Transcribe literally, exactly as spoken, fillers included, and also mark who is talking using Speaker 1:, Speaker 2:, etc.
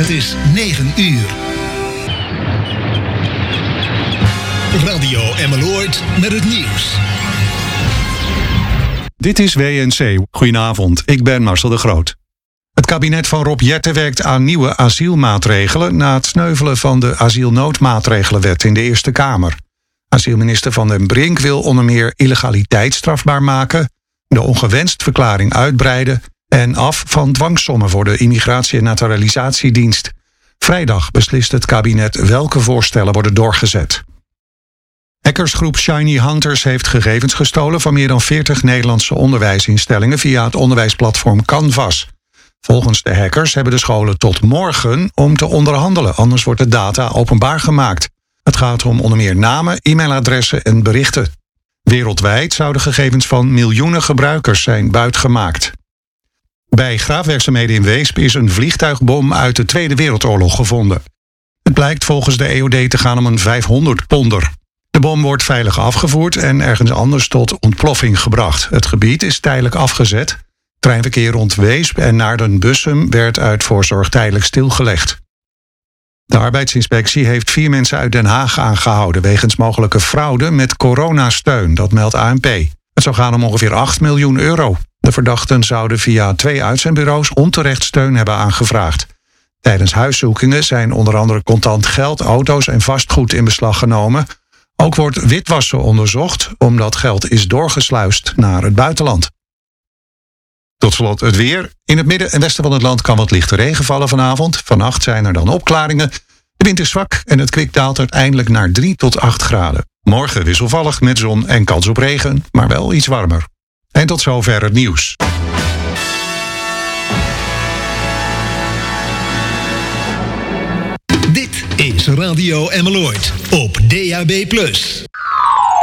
Speaker 1: Het is negen uur. Radio Emmeloord met het nieuws.
Speaker 2: Dit is W N C. Goedenavond, ik ben Marcel de Groot. Het kabinet van Rob Jetten werkt aan nieuwe asielmaatregelen na het sneuvelen van de asielnoodmaatregelenwet in de Eerste Kamer. Asielminister Van den Brink wil onder meer illegaliteit strafbaar maken, de ongewenstverklaring uitbreiden en af van dwangsommen voor de Immigratie- en Naturalisatiedienst. Vrijdag beslist het kabinet welke voorstellen worden doorgezet. Hackersgroep Shiny Hunters heeft gegevens gestolen van meer dan veertig Nederlandse onderwijsinstellingen via het onderwijsplatform Canvas. Volgens de hackers hebben de scholen tot morgen om te onderhandelen, anders wordt de data openbaar gemaakt. Het gaat om onder meer namen, e-mailadressen en berichten. Wereldwijd zouden gegevens van miljoenen gebruikers zijn buitgemaakt. Bij graafwerkzaamheden in Weesp is een vliegtuigbom uit de Tweede Wereldoorlog gevonden. Het blijkt volgens de E O D te gaan om een vijfhonderd ponder. De bom wordt veilig afgevoerd en ergens anders tot ontploffing gebracht. Het gebied is tijdelijk afgezet. Treinverkeer rond Weesp en Naarden-Bussum werd uit voorzorg tijdelijk stilgelegd. De arbeidsinspectie heeft vier mensen uit Den Haag aangehouden wegens mogelijke fraude met coronasteun, dat meldt A N P. Het zou gaan om ongeveer acht miljoen euro. De verdachten zouden via twee uitzendbureaus onterecht steun hebben aangevraagd. Tijdens huiszoekingen zijn onder andere contant geld, auto's en vastgoed in beslag genomen. Ook wordt witwassen onderzocht, omdat geld is doorgesluist naar het buitenland. Tot slot het weer. In het midden en westen van het land kan wat lichte regen vallen vanavond. Vannacht zijn er dan opklaringen. De wind is zwak en het kwik daalt uiteindelijk naar drie tot acht graden. Morgen wisselvallig met zon en kans op regen, maar wel iets warmer. En tot zover het nieuws.
Speaker 1: Dit is Radio Emmeloord op D A B plus.